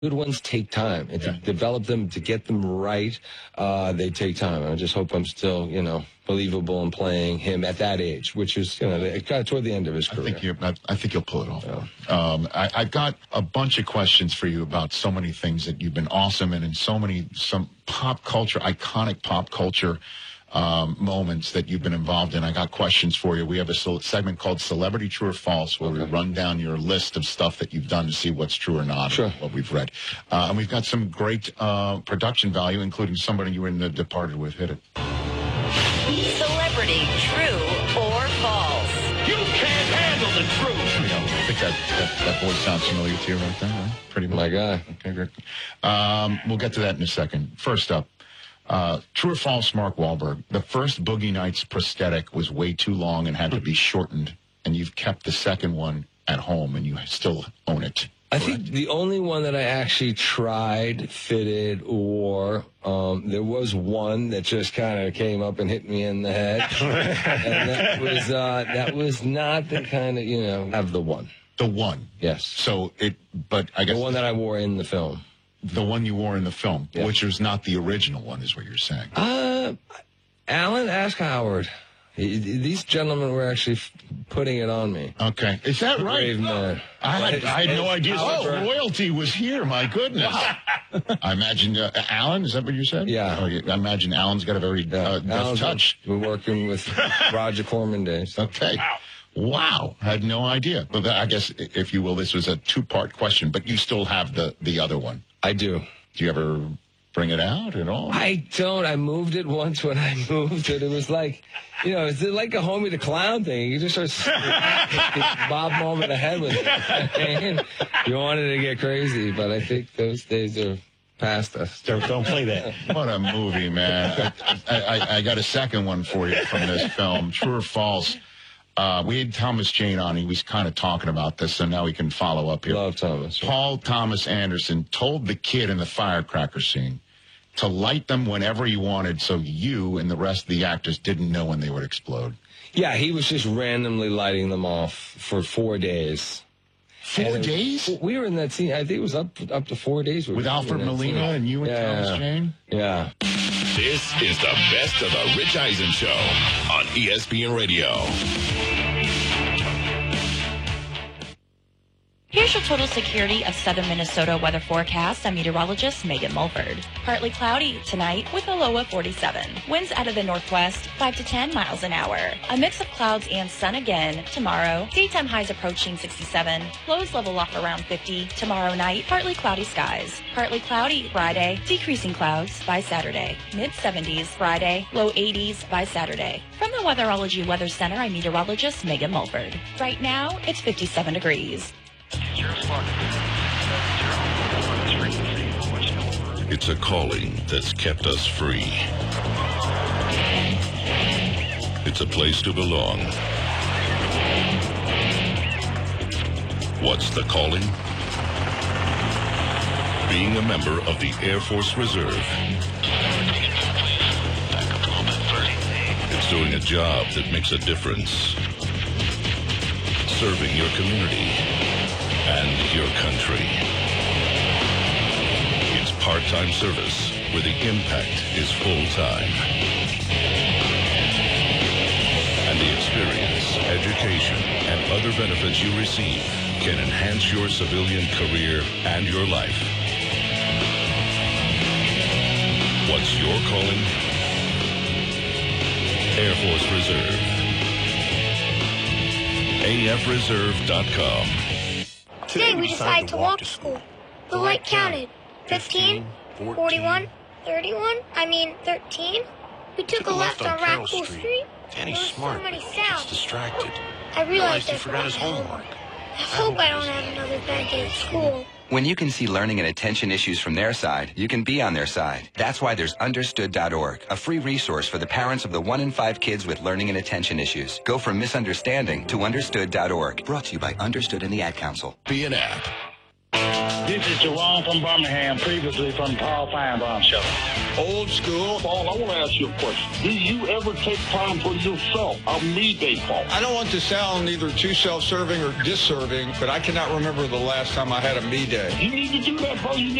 Good ones take time, and to develop them, to get them right, they take time. I just hope I'm still, believable in playing him at that age, which is, kind of toward the end of his career. I think you'll pull it off. Yeah. I've got a bunch of questions for you about so many things that you've been awesome in, and some pop culture, iconic pop culture moments that you've been involved in. I got questions for you. We have a segment called Celebrity True or False, where we run down your list of stuff that you've done to see what's true or not, or what we've read. And we've got some great production value, including somebody you were in The Departed with. Hit it. Celebrity True or False. You can't handle the truth. I think that voice sounds familiar to you right there, right? Pretty much. My guy. Okay, great. We'll get to that in a second. First up, true or false, Mark Wahlberg, the first Boogie Nights prosthetic was way too long and had to be shortened, and you've kept the second one at home, and you still own it. I think the only one that I actually tried, fitted, wore, there was one that just kind of came up and hit me in the head. And that was not the kind of, have the one. The one? Yes. But I guess... The one that I wore in the film. The one you wore in the film, yeah. Which is not the original one, is what you're saying. Alan, ask Howard. These gentlemen were actually putting it on me. Okay. Is that right? I had no idea royalty was here. My goodness. Wow. I imagine, Alan, is that what you said? Yeah. I imagine Alan's got a very deft touch. We're working with Roger Corman days. Okay. Wow. I had no idea. But I guess, if you will, this was a two-part question, but you still have the other one. I do. Do you ever bring it out at all? I don't. I moved it once when I moved it. It was like, it's like a Homie the Clown thing. You just start Bob Moment ahead with it. You wanted to get crazy, but I think those days are past us. Don't play that. What a movie, man. I got a second one for you from this film. True or false? We had Thomas Jane on. He was kind of talking about this, so now we can follow up here. Love Thomas. Paul Thomas Anderson told the kid in the firecracker scene to light them whenever he wanted, so you and the rest of the actors didn't know when they would explode. Yeah, he was just randomly lighting them off for 4 days. 4 days? We were in that scene. I think it was up to 4 days. With Alfred Molina and you and Thomas Jane? Yeah. This is the best of the Rich Eisen Show on ESPN Radio. Here's your total security of southern Minnesota weather forecast. I'm meteorologist Megan Mulford. Partly cloudy tonight with a low of 47. Winds out of the northwest 5 to 10 miles an hour. A mix of clouds and sun again tomorrow. Daytime highs approaching 67. Lows level off around 50. Tomorrow night, partly cloudy skies. Partly cloudy Friday. Decreasing clouds by Saturday. Mid-70s Friday. Low 80s by Saturday. From the Weatherology Weather Center, I'm meteorologist Megan Mulford. Right now, it's 57 degrees. It's a calling that's kept us free. It's a place to belong. What's the calling? Being a member of the Air Force Reserve. It's doing a job that makes a difference. Serving your community and your country. It's part-time service where the impact is full-time. And the experience, education, and other benefits you receive can enhance your civilian career and your life. What's your calling? Air Force Reserve. AFReserve.com. Today we decided to walk to school. The light counted. 15, 41, 31, 13. We took a left on Raccoon Street. Danny's smart, so many but sounds. he's distracted. I realized he forgot his homework. I hope I don't have another bad day at school. When you can see learning and attention issues from their side, you can be on their side. That's why there's Understood.org, a free resource for the parents of the 1 in 5 kids with learning and attention issues. Go from misunderstanding to Understood.org. Brought to you by Understood and the Ad Council. Be an app. This is Jerome from Birmingham, previously from Paul Feinbaum Show. Old school. Paul, I want to ask you a question. Do you ever take time for yourself? A me day, Paul? I don't want to sound either too self-serving or disserving, but I cannot remember the last time I had a me day. You need to do that, bro. You